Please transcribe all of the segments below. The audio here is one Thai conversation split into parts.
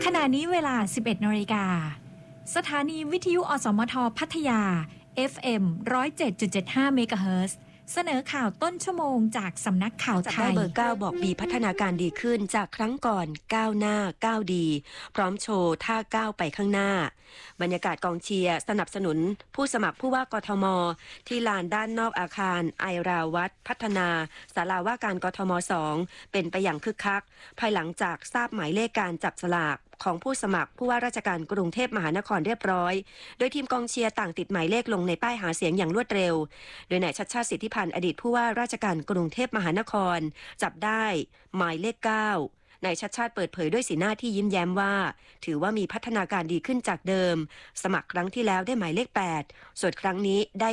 ขณะนี้เวลา 11 นาฬิกาสถานีวิทยุอสมทพัทยา FM 107.75 เมกะเฮิรตซ์เสนอข่าวต้นชั่วโมงจากสำนักข่าวไทยเบอร์9บอกบีพัฒนาการดีขึ้นจากครั้งก่อนก้าวหน้าก้าวดีพร้อมโชว์ท่าก้าวไปข้างหน้าบรรยากาศกองเชียร์สนับสนุนผู้สมัครผู้ว่ากทมที่ลานด้านนอกอาคารไอราวัฒน์พัฒนาศาลาว่าการกทม2เป็นไปอย่างคึกคักภายหลังจากทราบหมายเลขการจับสลากของผู้สมัครผู้ว่าราชการกรุงเทพมหานครเรียบร้อยโดยทีมกองเชียร์ต่างติดหมายเลขลงในป้ายหาเสียงอย่างรวดเร็วโดยนายชัชชาติสิทธิพันธ์อดีตผู้ว่าราชการกรุงเทพมหานครจับได้หมายเลข9นายชัชชาติเปิดเผยด้วยสีหน้าที่ยิ้มแย้มว่าถือว่ามีพัฒนาการดีขึ้นจากเดิมสมัครครั้งที่แล้วได้หมายเลข8ส่วนครั้งนี้ได้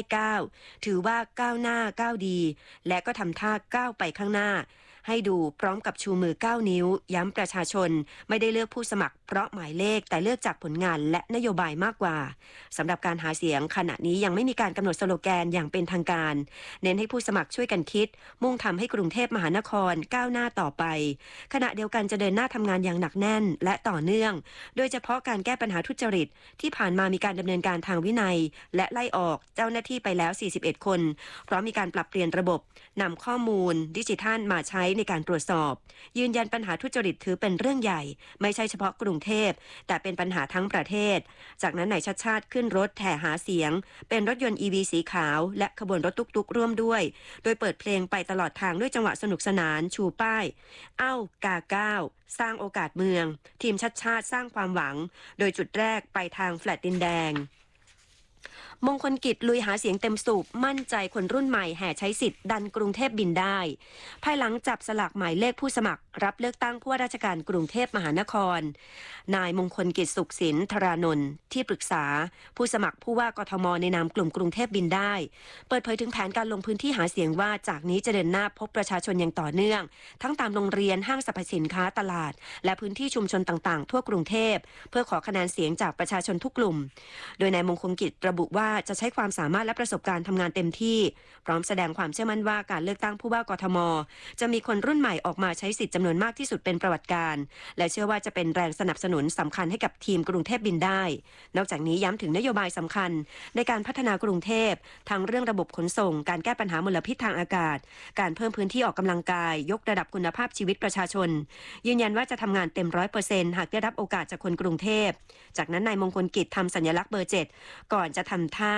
9ถือว่าก้าวหน้าก้าวดีและก็ทำท่าก้าวไปข้างหน้าให้ดูพร้อมกับชูมือ9นิ้วย้ำประชาชนไม่ได้เลือกผู้สมัครเพราะหมายเลขแต่เลือกจากผลงานและนโยบายมากกว่าสำหรับการหาเสียงขณะนี้ยังไม่มีการกำหนดสโลแกนอย่างเป็นทางการเน้นให้ผู้สมัครช่วยกันคิดมุ่งทำให้กรุงเทพมหานครก้าวหน้าต่อไปขณะเดียวกันจะเดินหน้าทำงานอย่างหนักแน่นและต่อเนื่องโดยเฉพาะการแก้ปัญหาทุจริตที่ผ่านมามีการดำเนินการทางวินัยและไล่ออกเจ้าหน้าที่ไปแล้ว41คนเพราะมีการปรับเปลี่ยนระบบนำข้อมูลดิจิทัลมาใช้ในการตรวจสอบยืนยันปัญหาทุจริตถือเป็นเรื่องใหญ่ไม่ใช่เฉพาะกรุงเทพแต่เป็นปัญหาทั้งประเทศจากนั้นนายชัชชาติขึ้นรถแห่หาเสียงเป็นรถยนต์ EV สีขาวและขบวนรถตุ๊กๆร่วมด้วยโดยเปิดเพลงไปตลอดทางด้วยจังหวะสนุกสนานชูป้ายเอ้ากาก้าวสร้างโอกาสเมืองทีมชัชชาติสร้างความหวังโดยจุดแรกไปทางแฟลตดินแดงมงคลกิจลุยหาเสียงเต็มสูบมั่นใจคนรุ่นใหม่แห่ใช้สิทธิ์ดันกรุงเทพบินได้ภายหลังจับสลากหมายเลขผู้สมัครรับเลือกตั้งผู้ว่าราชการกรุงเทพมหานครนายมงคลกิจสุขสินธารานนท์ที่ปรึกษาผู้สมัครผู้ว่ากทมในนามกลุ่มกรุงเทพบินได้เปิดเผยถึงแผนการลงพื้นที่หาเสียงว่าจากนี้จะเดินหน้าพบประชาชนอย่างต่อเนื่องทั้งตามโรงเรียนห้างสรรพสินค้าตลาดและพื้นที่ชุมชนต่างๆทั่วกรุงเทพเพื่อขอคะแนนเสียงจากประชาชนทุกกลุ่มโดยนายมงคลกิจระบุว่าจะใช้ความสามารถและประสบการณ์ทำงานเต็มที่พร้อมแสดงความเชื่อมั่นว่าการเลือกตั้งผู้ว่ากทมจะมีคนรุ่นใหม่ออกมาใช้สิทธิ์จำนวนมากที่สุดเป็นประวัติการและเชื่อว่าจะเป็นแรงสนับสนุนสำคัญให้กับทีมกรุงเทพบินได้นอกจากนี้ย้ำถึงนโยบายสำคัญในการพัฒนากรุงเทพทั้งเรื่องระบบขนส่งการแก้ปัญหามลพิษทางอากาศการเพิ่มพื้นที่ออกกำลังกายยกระดับคุณภาพชีวิตประชาชนยืนยันว่าจะทำงานเต็ม 100% หากได้รับโอกาสจากคนกรุงเทพจากนั้นนายมงคลกิจทำสัญลักษณ์เบอร์ 7ก่อนจะทำท่า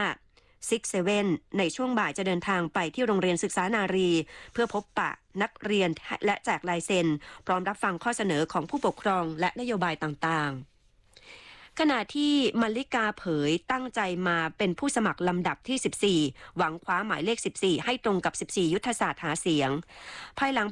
67ในช่วงบ่ายจะเดินทางไปที่โรงเรียนศึกษานารีเพื่อพบปะนักเรียนและแจกลายเซ็นพร้อมรับฟังข้อเสนอของผู้ปกครองและนโยบายต่างๆขณะที่มลิกาเผยตั้งใจมาเป็นผู้สมัครลำดับที่14หวังคว้าหมายเลข14ให้ตรงกับ14ยุทธศาสตร์หาเสียงภายหลัง